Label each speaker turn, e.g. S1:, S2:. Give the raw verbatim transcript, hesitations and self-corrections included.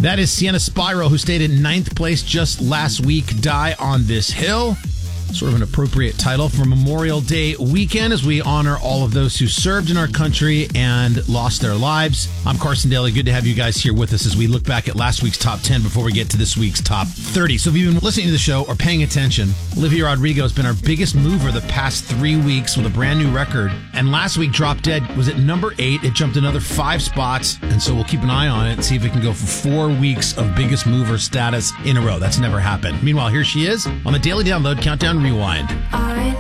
S1: That is Sienna Spyro, who stayed in ninth place just last week. Die on This Hill. Sort of an appropriate title for Memorial Day weekend as we honor all of those who served in our country and lost their lives. I'm Carson Daly. Good to have you guys here with us as we look back at last week's top ten before we get to this week's top thirty. So if you've been listening to the show or paying attention, Olivia Rodrigo has been our biggest mover the past three weeks with a brand new record. And last week, Drop Dead was at number eight. It jumped another five spots. And so we'll keep an eye on it and see if it can go for four weeks of biggest mover status in a row. That's never happened. Meanwhile, here she is on the Daily Download Countdown Rewind.
S2: I